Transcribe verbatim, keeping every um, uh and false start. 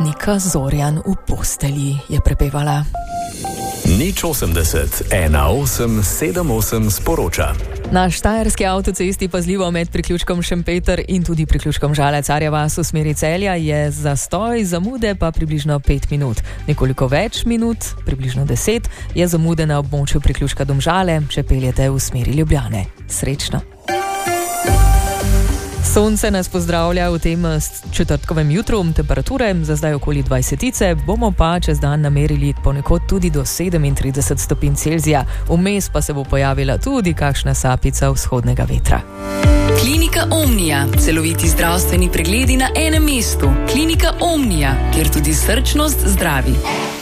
Nika Zorjan v postelji je prepevala. Nič osemdeset, ena osem, sedem osem sporoča. Na štajerski avtocesti pazljivo med priključkom Šempeter in tudi priključkom Žale-Carja vas v smeri Celja je zastoj, zamude pa približno pet minut. Nekoliko več minut, približno deset, je zamude na območju priključka Domžale, če peljete v smeri Ljubljane. Srečno! Sonce nas pozdravlja v tem četrtkovem jutru, temperature za zdaj okoli dvajsetice, bomo pa čez dan namerili ponekod tudi do sedemintrideset stopinj Celzija. Vmes pa se bo pojavila tudi kakšna sapica vzhodnega vetra. Klinika Omnia. Celoviti zdravstveni pregledi na enem mestu. Klinika Omnia, kjer tudi srčnost zdravi.